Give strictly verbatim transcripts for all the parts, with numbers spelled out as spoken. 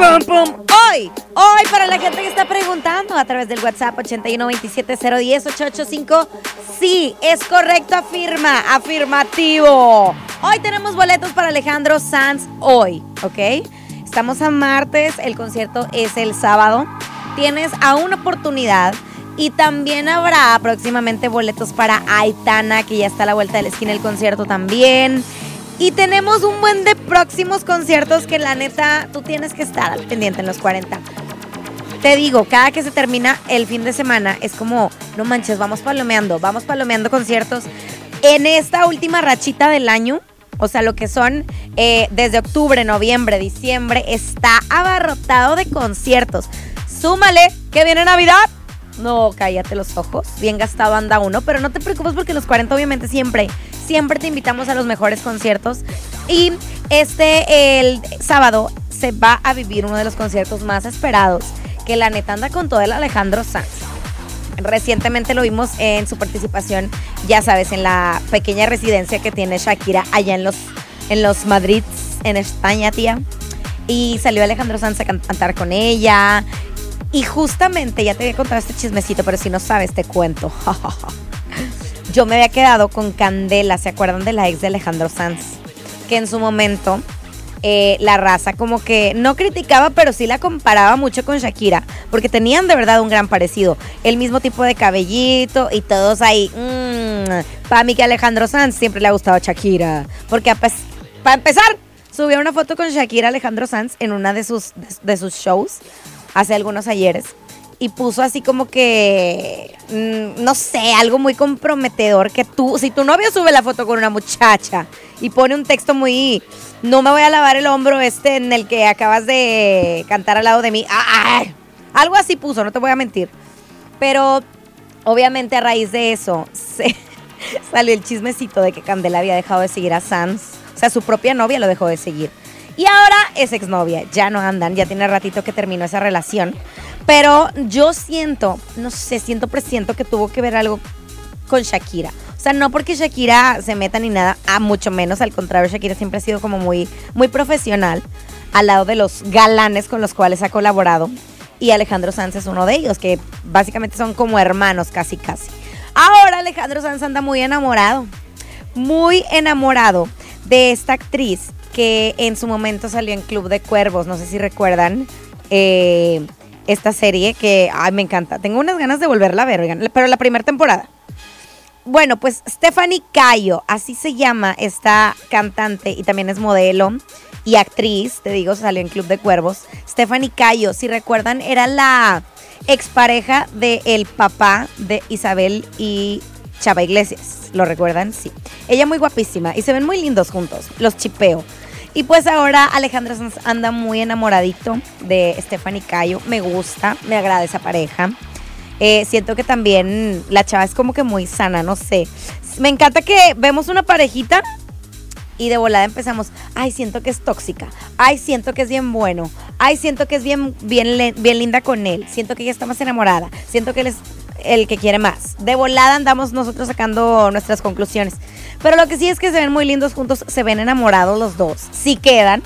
pum, pum. Hoy, hoy para la gente que está preguntando a través del WhatsApp ochenta y uno veintisiete cero diez ocho ocho cinco. Sí, es correcto, afirma, afirmativo. Hoy tenemos boletos para Alejandro Sanz, hoy, ¿ok? Estamos a martes, el concierto es el sábado. Tienes aún una oportunidad. Y también habrá próximamente boletos para Aitana, que ya está a la vuelta de la esquina el concierto también. Y tenemos un buen de próximos conciertos que la neta tú tienes que estar al pendiente en los cuarenta. Te digo, cada que se termina el fin de semana es como, no manches, vamos palomeando, vamos palomeando conciertos. En esta última rachita del año, o sea, lo que son eh, desde octubre, noviembre, diciembre, está abarrotado de conciertos. Súmale que viene Navidad. No, cállate los ojos. Bien gastado anda uno, pero no te preocupes porque los cuarenta obviamente siempre, siempre te invitamos a los mejores conciertos. Y este, el sábado, se va a vivir uno de los conciertos más esperados, que la neta anda con todo el Alejandro Sanz. Recientemente lo vimos en su participación, ya sabes, en la pequeña residencia que tiene Shakira allá en los, en los Madrid, en España, tía. Y salió Alejandro Sanz a cantar con ella. Y justamente, ya te había contado este chismecito, pero si no sabes, te cuento. Yo me había quedado con Candela, ¿se acuerdan de la ex de Alejandro Sanz? Que en su momento, eh, la raza como que no criticaba, pero sí la comparaba mucho con Shakira, porque tenían de verdad un gran parecido. El mismo tipo de cabellito y todos ahí. Mmm, para mí que Alejandro Sanz siempre le ha gustado Shakira. Porque para empezar, subió una foto con Shakira Alejandro Sanz en una de sus, de, de sus shows hace algunos ayeres y puso así como que mmm, no sé, algo muy comprometedor, que tú, si tu novio sube la foto con una muchacha y pone un texto muy, no me voy a lavar el hombro este en el que acabas de cantar al lado de mí, ¡ay! Algo así puso, no te voy a mentir, pero obviamente a raíz de eso se, salió el chismecito de que Candela había dejado de seguir a Sanz, o sea, su propia novia lo dejó de seguir. Y ahora es exnovia, ya no andan, ya tiene ratito que terminó esa relación. Pero yo siento, no sé, siento, presiento que tuvo que ver algo con Shakira. O sea, no porque Shakira se meta ni nada, a mucho menos, al contrario, Shakira siempre ha sido como muy, muy profesional al lado de los galanes con los cuales ha colaborado. Y Alejandro Sanz es uno de ellos, que básicamente son como hermanos, casi, casi. Ahora Alejandro Sanz anda muy enamorado, muy enamorado de esta actriz que en su momento salió en Club de Cuervos, no sé si recuerdan eh, esta serie que ay, me encanta, tengo unas ganas de volverla a ver, oigan, pero la primera temporada. Bueno, pues Stephanie Cayo, así se llama esta cantante y también es modelo y actriz, te digo, salió en Club de Cuervos. Stephanie Cayo, si recuerdan, era la expareja del papá de Isabel y Chava Iglesias, ¿lo recuerdan? Sí. Ella muy guapísima y se ven muy lindos juntos, los chipeo. Y pues ahora Alejandro Sanz anda muy enamoradito de Stephanie Cayo. Me gusta, me agrada esa pareja. Eh, siento que también la chava es como que muy sana, no sé. Me encanta que vemos una parejita y de volada empezamos. Ay, siento que es tóxica. Ay, siento que es bien bueno. Ay, siento que es bien, bien, bien linda con él. Siento que ella está más enamorada. Siento que él es el que quiere más. De volada andamos nosotros sacando nuestras conclusiones. Pero lo que sí es que se ven muy lindos juntos, se ven enamorados los dos. Sí quedan.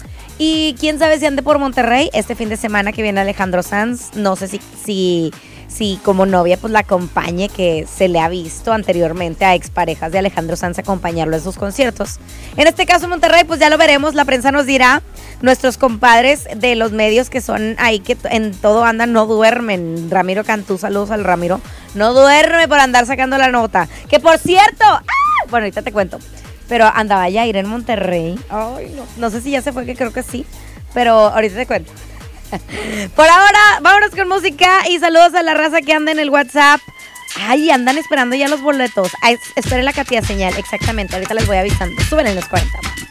Y quién sabe si ande por Monterrey este fin de semana que viene Alejandro Sanz. No sé si, si, si como novia pues la acompañe, que se le ha visto anteriormente a exparejas de Alejandro Sanz acompañarlo en sus conciertos. En este caso Monterrey pues ya lo veremos, la prensa nos dirá. Nuestros compadres de los medios que son ahí, que en todo andan, no duermen. Ramiro Cantú, saludos al Ramiro. No duerme por andar sacando la nota. Que por cierto, ¡ah! Bueno, ahorita te cuento. Pero andaba ya a ir en Monterrey. Ay, no. No sé si ya se fue, que creo que sí. Pero ahorita te cuento. Por ahora, vámonos con música y saludos a la raza que anda en el WhatsApp. Ay, andan esperando ya los boletos. Ay, esperen la Katia señal, exactamente. Ahorita les voy avisando. Suben en los cuarenta.